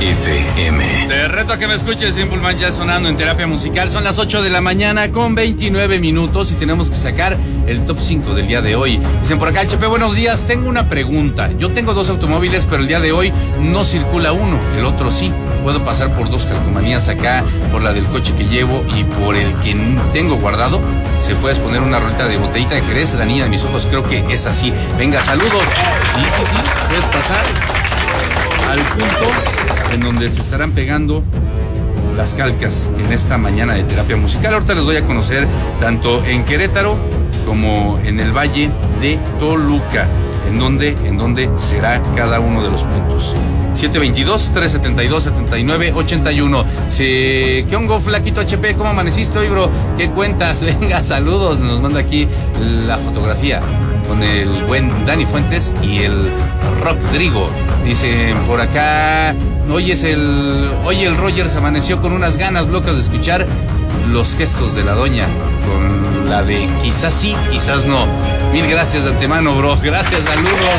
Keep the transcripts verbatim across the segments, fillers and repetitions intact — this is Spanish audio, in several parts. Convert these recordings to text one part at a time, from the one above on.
F M. Te reto a que me escuches, Simple Minds ya sonando en Terapia Musical. Son las ocho de la mañana con veintinueve minutos y tenemos que sacar el top cinco del día de hoy. Dicen por acá, H P, buenos días, tengo una pregunta. Yo tengo dos automóviles, pero el día de hoy no circula uno, el otro sí. Puedo pasar por dos calcomanías acá, por la del coche que llevo y por el que tengo guardado. Se puede poner una rolita de botellita de Jerez, la niña de mis ojos, creo que es así. Venga, saludos. Sí, sí, sí, puedes pasar al punto en donde se estarán pegando las calcas en esta mañana de Terapia Musical. Ahorita les doy a conocer tanto en Querétaro como en el Valle de Toluca, en donde, en donde será cada uno de los puntos. siete veintidós, trescientos setenta y dos, setenta y nueve, ochenta y uno. Sí, ¿qué hongo, flaquito H P? ¿Cómo amaneciste hoy, bro? ¿Qué cuentas? Venga, saludos. Nos manda aquí la fotografía con el buen Dani Fuentes y el Rodrigo. Dicen por acá, hoy es el, hoy el Rogers amaneció con unas ganas locas de escuchar los gestos de la doña, con la de quizás sí, quizás no. Mil gracias de antemano, bro. Gracias, saludos.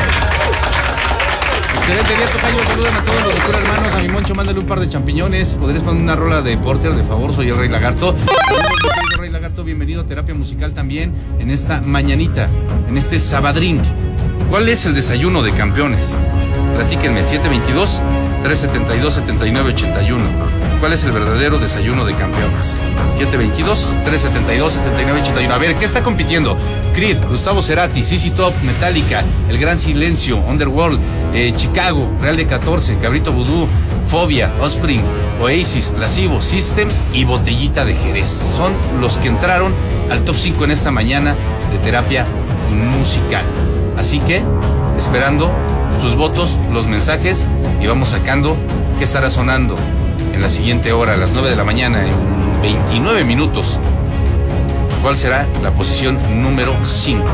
Excelente día, tocayo. Saluden a todos los locura hermanos. A mi Moncho, mándale un par de champiñones. ¿Podrías poner una rola de Porter, de favor? Soy el Rey Lagarto. Soy el Rey Lagarto, bienvenido a Terapia Musical también en esta mañanita, en este sabadrink. ¿Cuál es el desayuno de campeones? Platíquenme, siete veintidós, trescientos setenta y dos, setenta y nueve, ochenta y uno. ¿Cuál es el verdadero desayuno de campeones? siete veintidós, trescientos setenta y dos, setenta y nueve, ochenta y uno. A ver, ¿qué está compitiendo? Creed, Gustavo Cerati, Z Z Top, Metallica, El Gran Silencio, Underworld, eh, Chicago, Real de catorce, Cabrito Vudú, Fobia, Offspring, Oasis, Placebo, System y Botellita de Jerez. Son los que entraron al top cinco en esta mañana de Terapia Musical. Así que, esperando sus votos, los mensajes, y vamos sacando qué estará sonando en la siguiente hora, a las nueve de la mañana, en veintinueve minutos. ¿Cuál será la posición número cinco?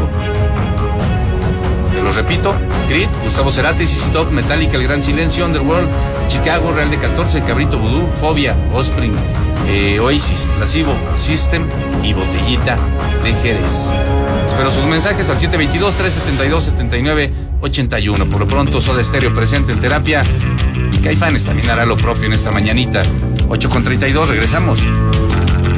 Te lo repito: Creed, Gustavo Cerati, Z Z Top, Metallica, El Gran Silencio, Underworld, Chicago, Real de catorce, Cabrito Vudú, Fobia, Offspring, eh, Oasis, Placebo, System y Botellita de Jerez. Espero sus mensajes al siete veintidós, trescientos setenta y dos, setenta y nueve, ochenta y uno. Por lo pronto, Soda Stereo presente en Terapia. Y Caifanes también hará lo propio en esta mañanita. ocho con treinta y dos, regresamos.